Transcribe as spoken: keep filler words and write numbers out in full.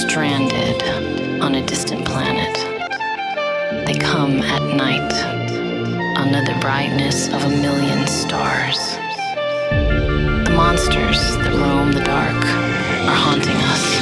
stranded on a distant planet. They come at night under the brightness of a million stars. The monsters that roam the dark are haunting us.